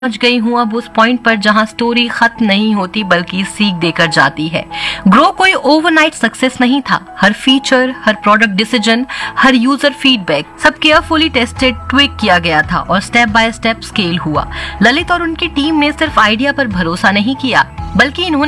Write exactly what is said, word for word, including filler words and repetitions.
पहुंच गई हूँ अब उस पॉइंट पर जहां स्टोरी खत्म नहीं होती बल्कि सीख देकर जाती है। ग्रो कोई ओवरनाइट सक्सेस नहीं था। हर फीचर, हर प्रोडक्ट डिसीजन, हर यूजर फीडबैक सब केयरफुली टेस्टेड, ट्विक किया गया था और स्टेप बाय स्टेप स्केल हुआ। ललित और उनकी टीम ने सिर्फ आइडिया पर भरोसा नहीं किया बल्कि इन्होंने